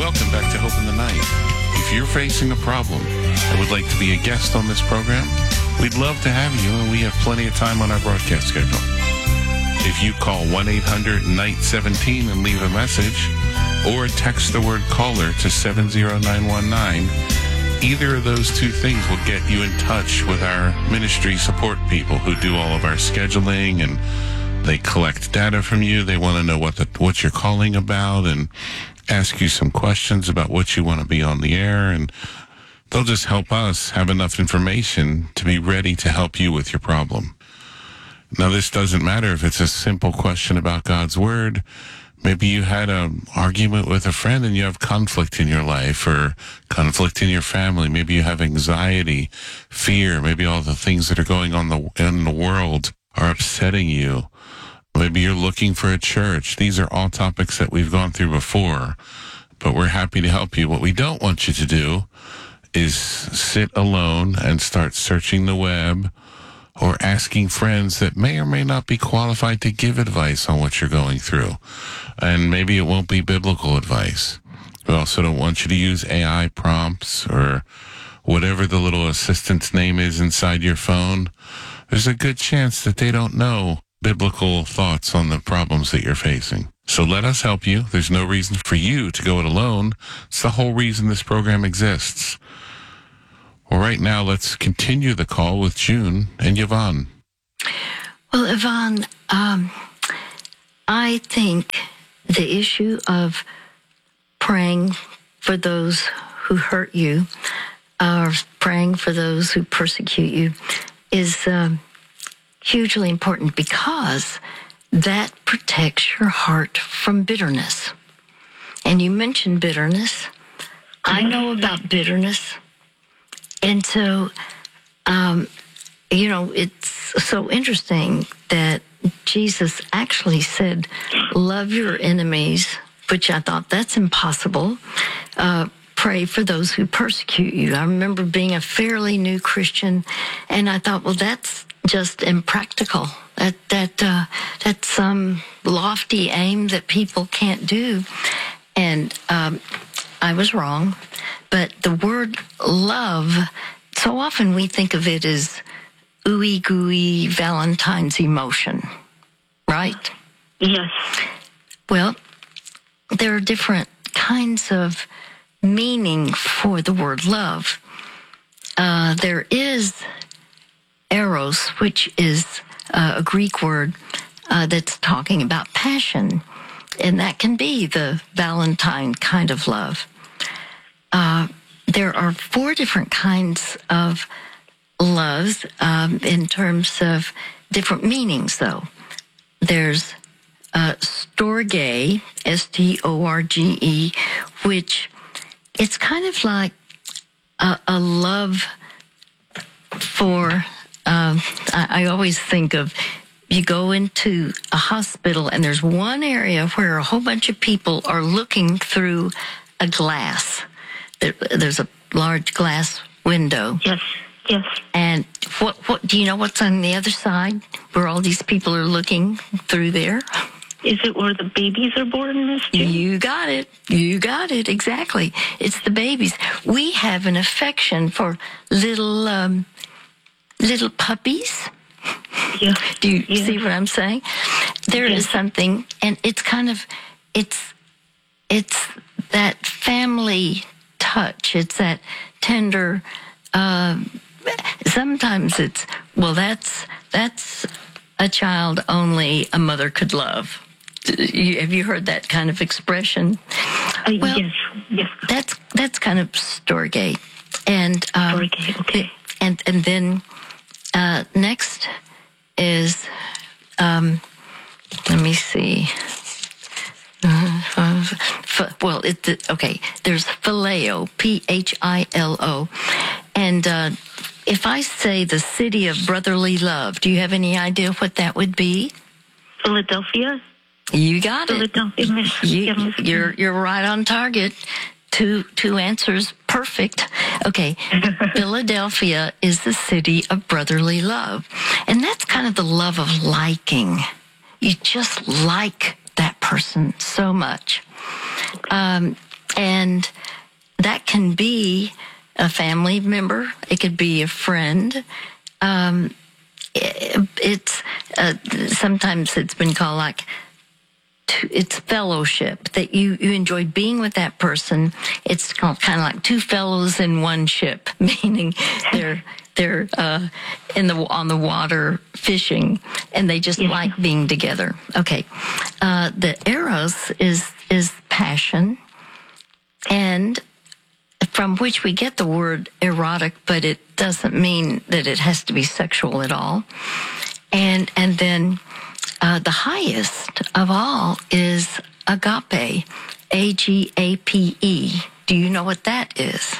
welcome back to Hope in the Night. If you're facing a problem and would like to be a guest on this program, we'd love to have you, and we have plenty of time on our broadcast schedule. If you call 1-800-NIGHT-17 and leave a message, or text the word caller to 70919, either of those two things will get you in touch with our ministry support people who do all of our scheduling, and they collect data from you. They want to know what you're calling about and ask you some questions about what you want to be on the air, and they'll just help us have enough information to be ready to help you with your problem. Now, this doesn't matter if it's a simple question about God's Word. Maybe you had an argument with a friend and you have conflict in your life or conflict in your family. Maybe you have anxiety, fear. Maybe all the things that are going on in the world are upsetting you. Maybe you're looking for a church. These are all topics that we've gone through before, but we're happy to help you. What we don't want you to do is sit alone and start searching the web or asking friends that may or may not be qualified to give advice on what you're going through. And maybe it won't be biblical advice. We also don't want you to use AI prompts or whatever the little assistant's name is inside your phone. There's a good chance that they don't know biblical thoughts on the problems that you're facing. So let us help you. There's no reason for you to go it alone. It's the whole reason this program exists. Well, right now, let's continue the call with June and Yvonne. Well, Yvonne, I think the issue of praying for those who hurt you, or praying for those who persecute you, is hugely important because that protects your heart from bitterness. And you mentioned bitterness. I know about bitterness. And so, it's so interesting that Jesus actually said, love your enemies, which I thought that's impossible. Pray for those who persecute you. I remember being a fairly new Christian, and I thought, well, that's just impractical. That's some lofty aim that people can't do. And I was wrong. But the word love, so often we think of it as ooey gooey Valentine's emotion, right? Yes. Well, there are different kinds of meaning for the word love. There is eros, which is a Greek word that's talking about passion, and that can be the Valentine kind of love. There are 4 different kinds of loves in terms of different meanings, though. There's storge, S-T-O-R-G-E, which it's kind of like a love for, I always think of, you go into a hospital and there's one area where a whole bunch of people are looking through a glass. There's a large glass window. Yes. And what do you know what's on the other side where all these people are looking through there? Is it where the babies are born, Miss June? You got it. Exactly. It's the babies. We have an affection for little puppies. Yeah. Do you see what I'm saying? There is something, and it's kind of, it's that family touch. It's that tender, sometimes it's, well, that's a child only a mother could love. Have you heard that kind of expression? Well, yes. That's kind of storge. And, Storge, okay. And then, next is, let me see. There's phileo, P-H-I-L-O. And if I say the city of brotherly love, do you have any idea what that would be? Philadelphia. You got it. Philadelphia. You're right on target. Two answers, perfect. Okay, Philadelphia is the city of brotherly love. And that's kind of the love of liking. You just like that person so much. And that can be a family member. It could be a friend. It's sometimes it's been called like it's fellowship, that you enjoy being with that person. It's kind of like two fellows in one ship, meaning they're on the water fishing, and they just like being together. Okay, the eros is passion, and from which we get the word erotic, but it doesn't mean that it has to be sexual at all. And then the highest of all is agape, A-G-A-P-E. Do you know what that is?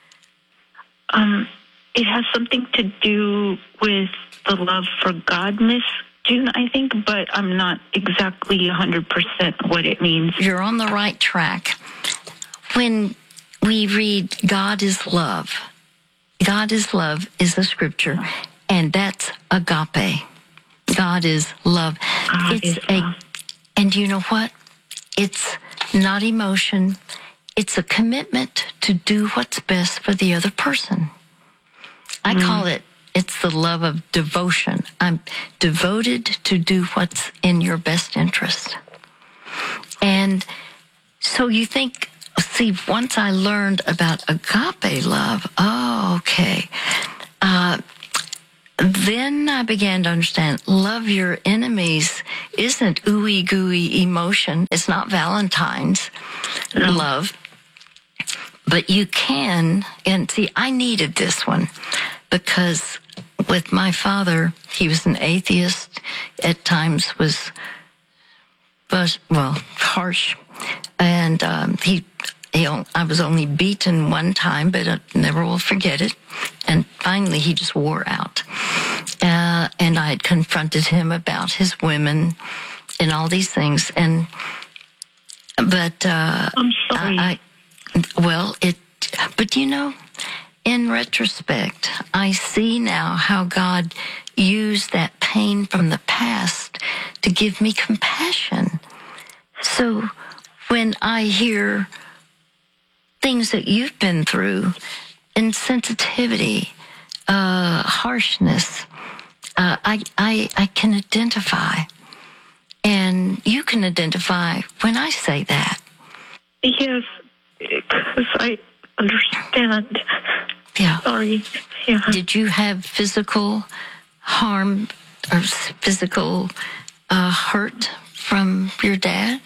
It has something to do with the love for God, Miss June, I think, but I'm not exactly 100% what it means. You're on the right track. When we read God is love is a scripture, and that's agape. God is love. And you know what? It's not emotion. It's a commitment to do what's best for the other person. I call it's the love of devotion. I'm devoted to do what's in your best interest. And so you think, see, once I learned about agape love, okay. Then I began to understand love your enemies isn't ooey gooey emotion. It's not Valentine's love. But you can, and see, I needed this one because with my father, he was an atheist, at times was harsh. And I was only beaten one time, but I never will forget it. And finally, he just wore out. And I had confronted him about his women and all these things. But I'm sorry. But you know, in retrospect, I see now how God used that pain from the past to give me compassion. So when I hear things that you've been through, insensitivity, harshness, I can identify. And you can identify when I say that. Yes, because I understand. Yeah. Sorry. Yeah. Did you have physical harm or physical hurt from your dad?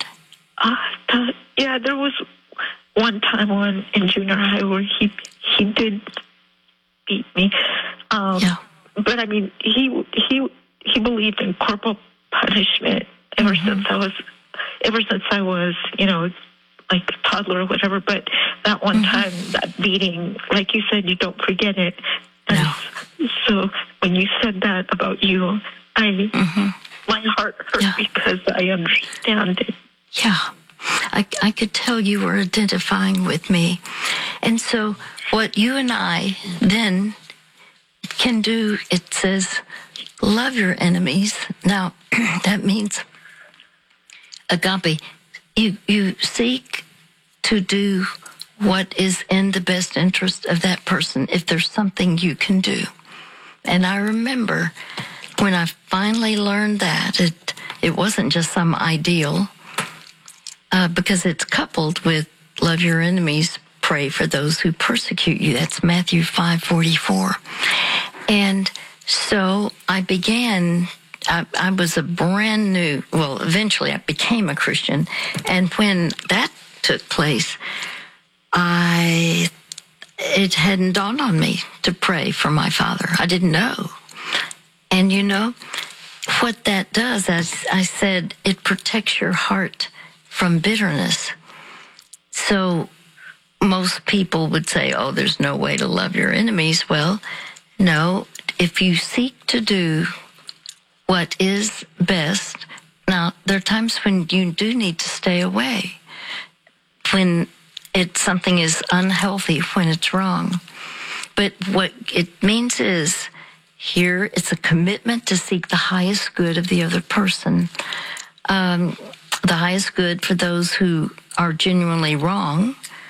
Yeah, there was one time when in junior high where he did beat me. But I mean, he believed in corporal punishment ever since I was, like a toddler or whatever. But that one time, that beating, like you said, you don't forget it. And so when you said that about you, my heart hurt because I understand it. Yeah. I could tell you were identifying with me. And so what you and I then can do, it says, love your enemies. Now, that means, agape, you seek to do what is in the best interest of that person if there's something you can do. And I remember when I finally learned that, it wasn't just some ideal, because it's coupled with love your enemies, pray for those who persecute you. That's Matthew 5:44. And so I began, I was a brand new, eventually I became a Christian. And when that took place, it hadn't dawned on me to pray for my father. I didn't know. And you know, what that does, as I said, it protects your heart from bitterness. So most people would say, oh, there's no way to love your enemies. Well, no, if you seek to do what is best. Now, there are times when you do need to stay away, when something is unhealthy, when it's wrong. But what it means is, here it's a commitment to seek the highest good of the other person, the highest good for those who are genuinely wrong,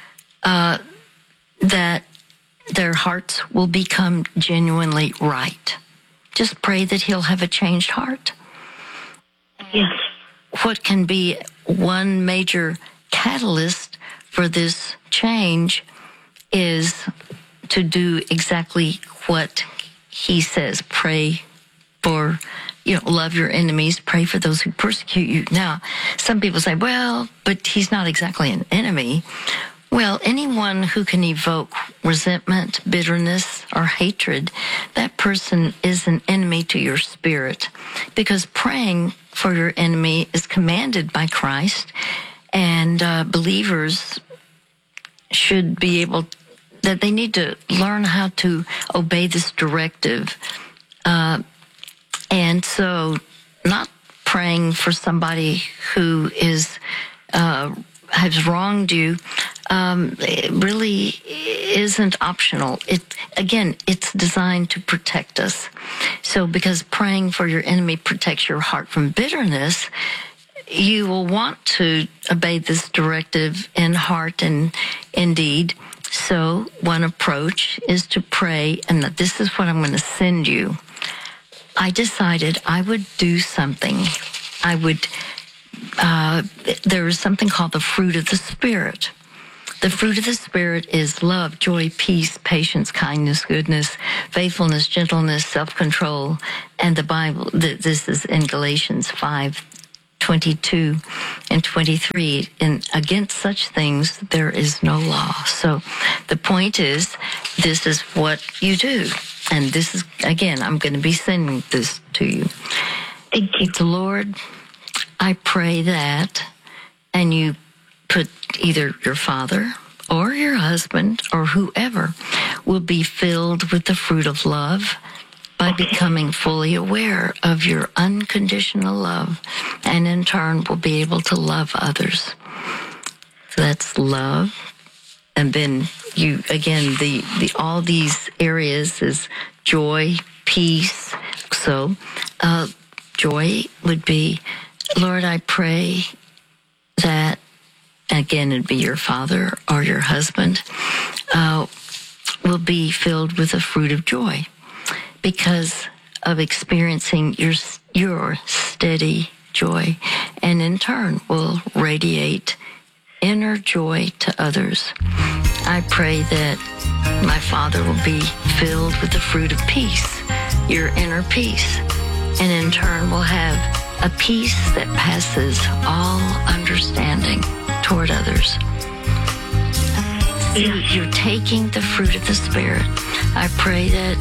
that their hearts will become genuinely right. Just pray that he'll have a changed heart. Yes. What can be one major catalyst for this change is to do exactly what he says. Pray for, love your enemies, pray for those who persecute you. Now, some people say, well, but he's not exactly an enemy. Well, anyone who can evoke resentment, bitterness, or hatred, that person is an enemy to your spirit, because praying for your enemy is commanded by Christ, and believers should be able, that they need to learn how to obey this directive. And so not praying for somebody who is has wronged you it really isn't optional. It's designed to protect us. So because praying for your enemy protects your heart from bitterness, you will want to obey this directive in heart and in deed. So one approach is to pray, and this is what I'm going to send you. I decided I would do something. There is something called the fruit of the Spirit. The fruit of the Spirit is love, joy, peace, patience, kindness, goodness, faithfulness, gentleness, self-control. And the Bible, this is in Galatians 5:22 and 23. And against such things, there is no law. So the point is, this is what you do. And this is, again, I'm going to be sending this to you. Thank you. The Lord, I pray that, and you put either your father or your husband or whoever will be filled with the fruit of love by becoming fully aware of your unconditional love, and in turn will be able to love others. So that's love. And then you, again, the all these areas is joy, peace. So joy would be, Lord, I pray that, again, it'd be your father or your husband, will be filled with the fruit of joy because of experiencing your steady joy, and in turn will radiate inner joy to others. I pray that my father will be filled with the fruit of peace, your inner peace, and in turn will have a peace that passes all understanding toward others. You're taking the fruit of the Spirit. I pray that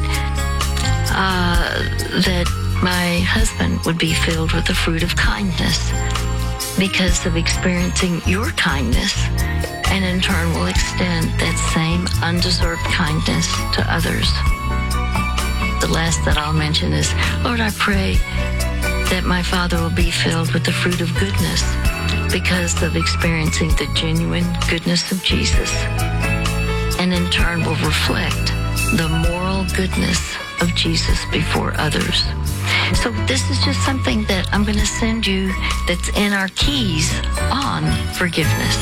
my husband would be filled with the fruit of kindness because of experiencing your kindness, and in turn will extend that same undeserved kindness to others. The last that I'll mention is, Lord, I pray that my father will be filled with the fruit of goodness because of experiencing the genuine goodness of Jesus, and in turn will reflect the moral goodness of Jesus before others. So this is just something that I'm going to send you that's in our keys on forgiveness.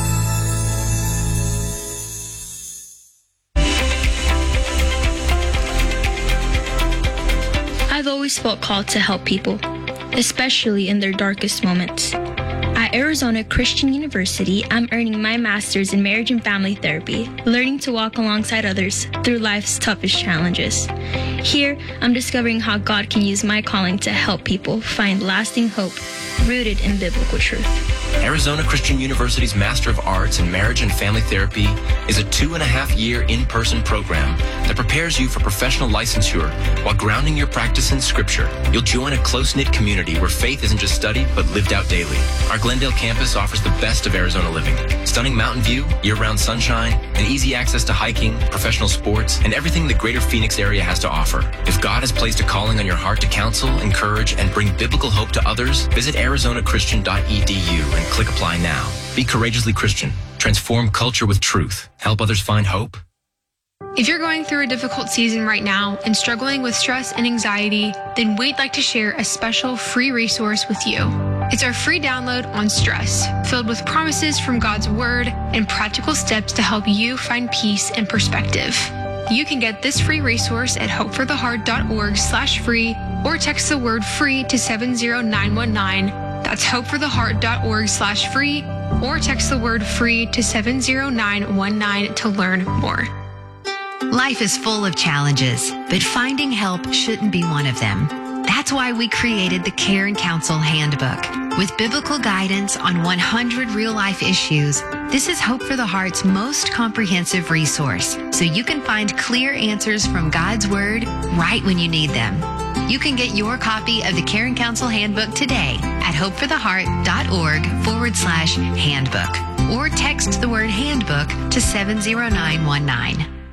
I've always felt called to help people, especially in their darkest moments. At Arizona Christian University, I'm earning my master's in marriage and family therapy, learning to walk alongside others through life's toughest challenges. Here, I'm discovering how God can use my calling to help people find lasting hope rooted in biblical truth. Arizona Christian University's Master of Arts in Marriage and Family Therapy is a 2.5-year in-person program that prepares you for professional licensure while grounding your practice in Scripture. You'll join a close-knit community where faith isn't just studied, but lived out daily. Our Glendale campus offers the best of Arizona living. Stunning mountain view, year-round sunshine, and easy access to hiking, professional sports, and everything the greater Phoenix area has to offer. If God has placed a calling on your heart to counsel, encourage, and bring biblical hope to others, visit arizonachristian.edu and click apply now. Be courageously Christian. Transform culture with truth. Help others find hope. If you're going through a difficult season right now and struggling with stress and anxiety, then we'd like to share a special free resource with you. It's our free download on stress, filled with promises from God's Word and practical steps to help you find peace and perspective. You can get this free resource at hopefortheheart.org/free or text the word free to 70919. That's hopefortheheart.org/free or text the word free to 70919 to learn more. Life is full of challenges, but finding help shouldn't be one of them. That's why we created the Care and Counsel Handbook. With biblical guidance on 100 real-life issues, this is Hope for the Heart's most comprehensive resource, so you can find clear answers from God's Word right when you need them. You can get your copy of the Care and Counsel Handbook today at hopefortheheart.org/handbook or text the word handbook to 70919.